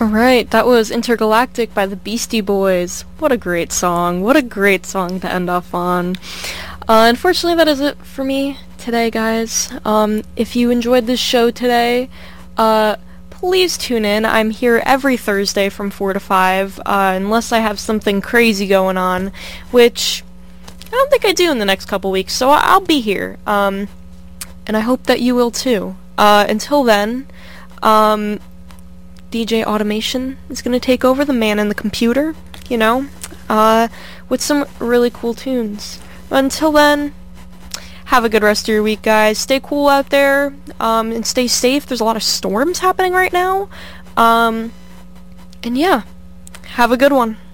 Alright, that was Intergalactic by the Beastie Boys. What a great song. What a great song to end off on. Unfortunately, that is it for me today, guys. If you enjoyed this show today, please tune in. I'm here every Thursday from 4 to 5, unless I have something crazy going on, which I don't think I do in the next couple weeks, so I'll be here. And I hope that you will too. Until then, DJ Automation is going to take over, the man in the computer, with some really cool tunes. Until then, have a good rest of your week, guys. Stay cool out there, and stay safe. There's a lot of storms happening right now. And yeah, have a good one.